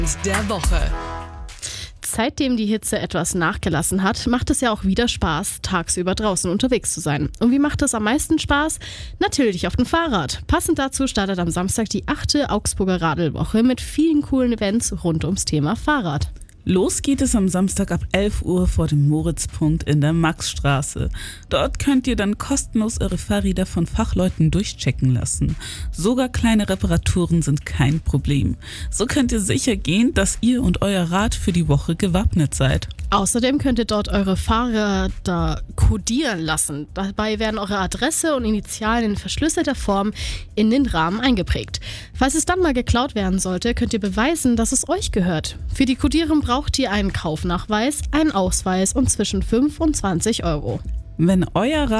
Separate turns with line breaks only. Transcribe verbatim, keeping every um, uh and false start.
Der Woche.
Seitdem die Hitze etwas nachgelassen hat, macht es ja auch wieder Spaß, tagsüber draußen unterwegs zu sein. Und wie macht es am meisten Spaß? Natürlich auf dem Fahrrad. Passend dazu startet am Samstag die achte Augsburger Radelwoche mit vielen coolen Events rund ums Thema Fahrrad.
Los geht es am Samstag ab elf Uhr vor dem Moritzpunkt in der Maxstraße. Dort könnt ihr dann kostenlos eure Fahrräder von Fachleuten durchchecken lassen. Sogar kleine Reparaturen sind kein Problem. So könnt ihr sicher gehen, dass ihr und euer Rad für die Woche gewappnet seid.
Außerdem könnt ihr dort eure Fahrräder kodieren lassen. Dabei werden eure Adresse und Initialen in verschlüsselter Form in den Rahmen eingeprägt. Falls es dann mal geklaut werden sollte, könnt ihr beweisen, dass es euch gehört. Für die Kodierung braucht ihr einen Kaufnachweis, einen Ausweis und zwischen fünf und zwanzig Euro.
Wenn euer Rad